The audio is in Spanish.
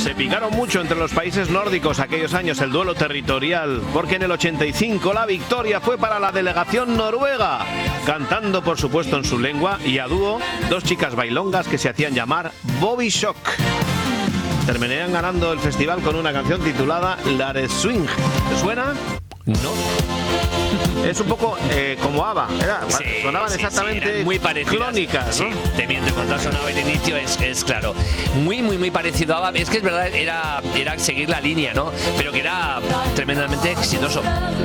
Se picaron mucho entre los países nórdicos aquellos años el duelo territorial, porque en el 85 la victoria fue para la delegación noruega, cantando por supuesto en su lengua y a dúo dos chicas bailongas que se hacían llamar Bobby Shock. Terminarían ganando el festival con una canción titulada Lare Swing. ¿Te suena? No. Es un poco como ABBA, Sí, sonaban exactamente muy parecidas, clónicas, ¿no? Sí, te miento, cuando ha sonado el inicio es claro. Muy parecido a ABBA. Es que es verdad, era seguir la línea, ¿no? Pero que era tremendamente exitoso.